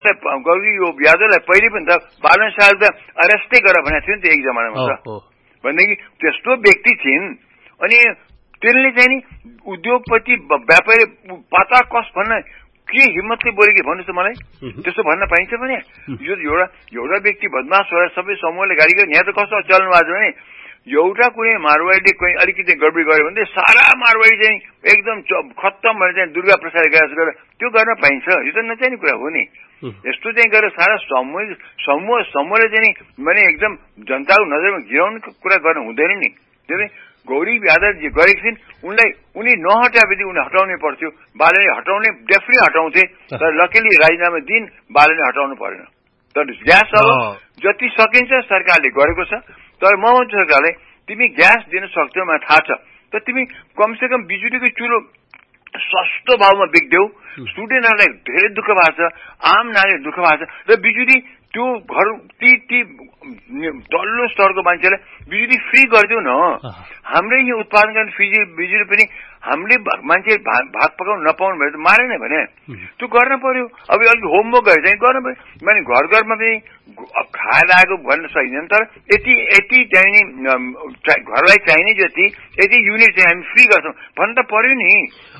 गौरी यो यादवलाई पहिले पनि त बालन शाह त अरेस्टै गर भनेको थियो नि त एक जमानामा त भनेदेखि त्यस्तो व्यक्ति थिइन् अनि त्यसले चाहिँ नि उद्योगपति व्यापारी पाता कस भन्न के हिम्मतले बोले कि भन्नुहोस् त मलाई त्यस्तो भन्न पाइन्छ भने यो एउटा व्यक्ति बदमास भएर सबै समूहले गाली गर्यो यहाँ त कस्तो चल्नु भएको छ भने एउटा कुनै मारवाडीले कहीँ अलिकति गडबडी गर्यो भने सारा मारवाडी चाहिँ एकदम खत्तम भनेर चाहिँ दुर्गा प्रसाद गरेर त्यो गर्न पाइन्छ यो त नचाहिने कुरा हो नि यस्तो चाहिँ गरेर सारा समूहले चाहिँ नि भने एकदम जनताको नजरमा गिराउने कुरा गर्न हुँदैन नि त्यसले गौरी यादव जे गरेको थिइन् उनी नहटाएपछि उनी हटाउनै पर्थ्यो बालनले हटाउने डेफिनेटली हटाउँथे तर लकीली राजीनामा दिन बालनले हटाउनु परेन तर ग्यास अब जति सकिन्छ सरकारले गरेको छ तर म भन्छु सरकारले तिमी ग्यास दिन सक्छौ मलाई थाहा छ तर तिमी कमसेकम बिजुलीको चुलो सस्तो भावमा बेच्देऊ स्टुडेन्टहरूलाई धेरै दुःख भएको छ आम नागरिक दुःख भएको छ र बिजुली त्यो घर ती तल्लो स्तरको मान्छेलाई बिजुली फ्री गरिदेऊ न हाम्रै यहाँ उत्पादन गर्ने बिजुली पनि हामीले मान्छे भात पकाउन नपाउनु भयो त मारेन भने त्यो गर्न पर्यो अब अलिक होमवर्क गरेर चाहिँ गर्न पर्यो माने घर घरमा पनि खाएर आएको भन्न सकिँदैन तर यति चाहिने घरलाई चाहिने जति यति युनिट चाहिँ हामी फ्री गर्छौँ भन्न त पर्यो नि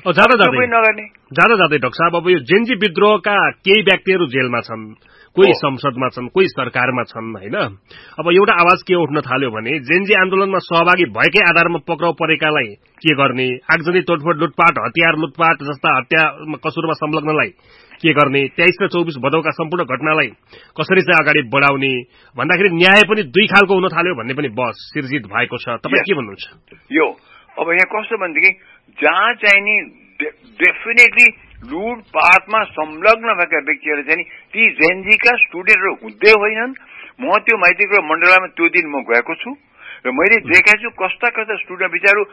नगर्ने जाँदा जाँदै डाक्टर साहब अब यो जेन्जी विद्रोहका केही व्यक्तिहरू जेलमा छन् कोही संसदमा छन् कोही सरकारमा छन् हैन अब एउटा आवाज के उठ्न थाल्यो भने जेन्जी आन्दोलनमा सहभागी भएकै आधारमा पक्राउ परेकालाई के गर्ने आगजनी तोडफोड लुटपाट हतियार लुटपाट जस्ता हत्या कसुरमा संलग्नलाई के गर्ने 23 र 24 भदौका सम्पूर्ण घटनालाई कसरी चाहिँ अगाडि बढाउने भन्दाखेरि न्याय पनि दुई खालको हुन थाल्यो भन्ने पनि बस सिर्जित भएको छ तपाई के भन्नुहुन्छ यो अब यहाँ कस्तो भनेदेखि जहाँ चाहिँ नि डेफिनेटली लुटपाटमा संलग्न भएका व्यक्तिहरू चाहिँ ती जेनजीका स्टुडेन्टहरू हुँदै होइनन् म त्यो माइतीको मण्डलामा त्यो दिन म गएको छु र मैले देखेको छु कस्ता स्टुडेन्ट बिचारू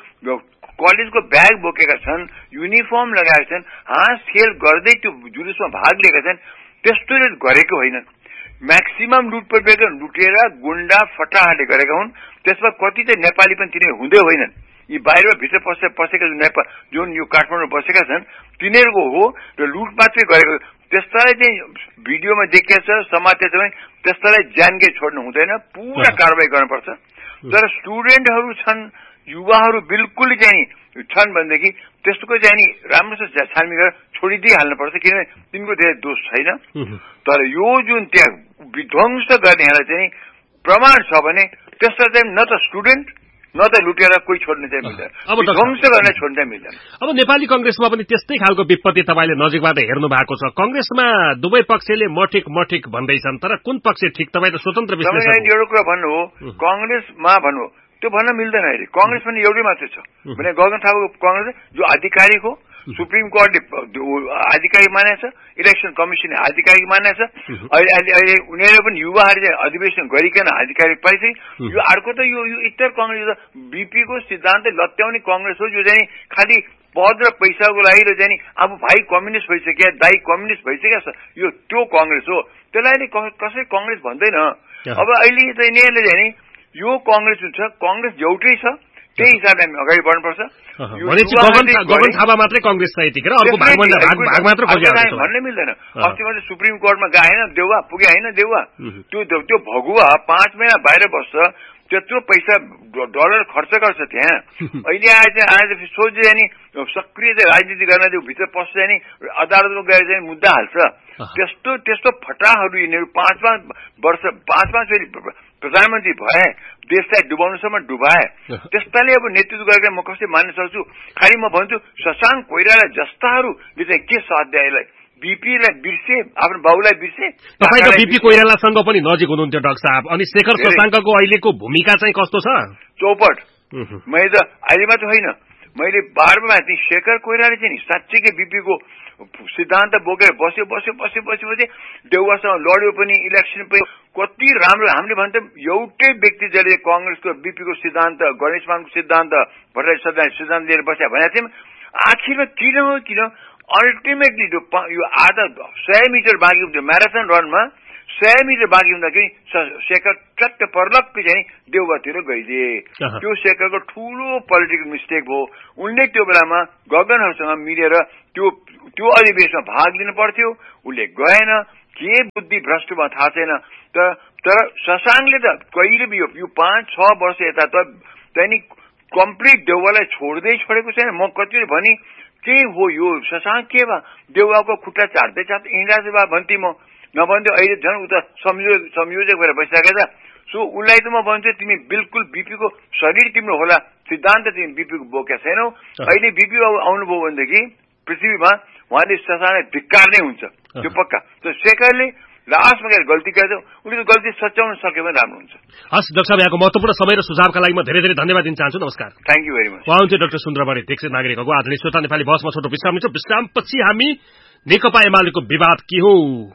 कलेजको ब्याग बोकेका छन् युनिफर्म लगाएका छन् हाँस खेल गर्दै त्यो जुलुसमा भाग लिएका छन् त्यस्तोले गरेको होइनन् म्याक्सिमम लुटेर गुण्डा फटाहाले गरेका हुन् त्यसमा कति चाहिँ नेपाली पनि तिनीहरू हुँदै होइनन् यी बाहिर भित्र पसेका जुन यो काठमाडौँ बसेका छन् तिनीहरूको हो र लुटपाट चाहिँ गरेको त्यस्तालाई चाहिँ भिडियोमा देखिएको छ समातेको छ भने त्यस्तालाई ज्यानकै छोड्नु हुँदैन पूरा कारवाही गर्नुपर्छ तर स्टुडेन्टहरू छन् युवाहरू बिल्कुल चाहिँ छन् भनेदेखि त्यस्तोको चाहिँ नि राम्रोसँग छानबिन गरेर छोडिदिइहाल्नुपर्छ किनभने तिनको धेरै दोष छैन तर यो जुन त्यहाँ विध्वंस गर्नेहरूलाई चाहिँ प्रमाण छ भने त्यसलाई चाहिँ न त स्टुडेन्ट न त लुटेर कोही छोड्ने चाहिँ मिल्दैन विध्वंस गर्ने छोड्न मिल्दैन अब नेपाली कंग्रेसमा पनि त्यस्तै खालको विपत्ति तपाईले नजिकबाट हेर्नु भएको छ कंग्रेसमा दुवै पक्षले मठिक भन्दैछन् तर कुन पक्ष ठिक तपाई त स्वतन्त्र विश्लेषक एउटा कुरा भन्नु हो कंग्रेसमा भन्नु त्यो भन्न मिल्दैन अहिले कंग्रेस पनि एउटै मात्र छ भने गगन थापाको कंग्रेस जो आधिकारिक हो सुप्रिम कोर्टले आधिकारिक मानेको छ इलेक्सन कमिसनले आधिकारिक मानेको छ अहिले उनीहरू पनि युवाहरू चाहिँ अधिवेशन गरिकन आधिकारिक पाइसके यो अर्को त यो इतर कंग्रेस बीपीको सिद्धान्त लत्याउने कंग्रेस हो जो चाहिँ खालि पद र पैसाको लागि र चाहिँ अब भाइ कम्युनिस्ट भइसक्यो दाइ कम्युनिस्ट भइसक्यो यो त्यो कंग्रेस हो त्यसलाई कसै कंग्रेस भन्दैन अब अहिले चाहिँ यिनीहरूले चाहिँ यो कंग्रेस जुन छ कंग्रेस एउटै छ त्यही हिसाबले हामी अगाडि बढ्नुपर्छ गगन थापा मात्रै कंग्रेस छ यतिखेर अर्को भाग मात्र भन्नै मिल्दैन अस्ति मात्रै सुप्रिम कोर्टमा गएन देउवा पुगे होइन देउवा त्यो भगुवा 5 महिना बाहिर बस्छ त्यत्रो पैसा डलर खर्च गर्छ त्यहाँ अहिले आज सोझै नि सक्रिय राजनीति गर्न भित्र पस्छ नि अदालतमा गएर चाहिँ मुद्दा हाल्छ त्यस्तो फटाहरू यिनीहरू 5 वर्ष प्रधानमन्त्री भए देशलाई डुबाउनुसम्म डुबाए त्यस्ताले अब नेतृत्व गरेर म कसै मान्न सक्छु खालि म भन्छु शशाङ्क कोइराला जस्ताहरूले चाहिँ के साथ दिए यसलाई बीपीलाई बिर्से आफ्नो बाउलाई बिर्से तपाईँ त बीपी कोइरालासँग पनि नजिक हुनुहुन्थ्यो डाक्टर साहब अनि शेखर शशाङ्कको अहिलेको भूमिका चाहिँ कस्तो छ चौपट मैले त अहिले मात्र होइन मैले बारमा शेखर कोइराला चाहिँ साँच्चीकै बीपीको सिद्धान्त बोकेर बस्यो देउवासँग लड्यो पनि इलेक्सन पनि कति राम्रो हामीले भन्छ एउटै व्यक्ति जसले कंग्रेसको बीपीको सिद्धान्त गणेश मानको सिद्धान्त भट्टराई सिद्धान्त लिएर बस्या भनेको थियौँ आखिरमा किन अल्टिमेटली यो आधा 100 मिटर बाँकी हुन्छ म्याराथन रनमा 100 मिटर बाँकी हुँदाखेरि शेखर चट्ट पर्लक्कै चाहिँ देउवातिर गइदिए त्यो शेखरको ठूलो पोलिटिकल मिस्टेक हो उनले त्यो बेलामा गगनहरूसँग मिलेर त्यो अधिवेशनमा भाग लिनु पर्थ्यो उसले गएन के बुद्धि भ्रष्ट भयो थाहा छैन तर शशाङ्कले त कहिले यो 5-6 वर्ष यता त त्यहाँदेखि कम्प्लिट देउवालाई छोडेको छैन। म कति भनी के हो यो शशाङ्क के भा देउवाको खुट्टा चाट्दै हिँड्दा भा भन्थे म नभन्थ्यो। अहिले झन् उता संयोजक भएर बसिसकेको छ। सो उसलाई त म भन्छु तिमी बिल्कुल बीपीको शरीर तिम्रो होला सिद्धान्त तिमी बीपीको बोकेका छैनौ। अहिले बीपी आउनुभयो भनेदेखि पृथ्वीमा उहाँले शशाङ्कलाई धिक्कार्नै हुन्छ त्यो पक्का। शेखरले लास्टमा गएर गल्ती गर्छ उसले गल्ती सच्याउन सक्यो भने राम्रो हुन्छ। हस् डाक्टर साहब, यहाँको महत्त्वपूर्ण समय र सुझावका लागि म धेरै धेरै धन्यवाद दिन चाहन्छु। नमस्कार। Thank you very much. उहाँ हुन्थ्यो डाक्टर सुन्द्रमणि दीक्षित नागरिकको आदरणीय श्रोता। नेपाली बहसमा छोटो विश्राम लिन्छौँ। विश्रामपछि हामी नेकपा एमालेको विवाद के हो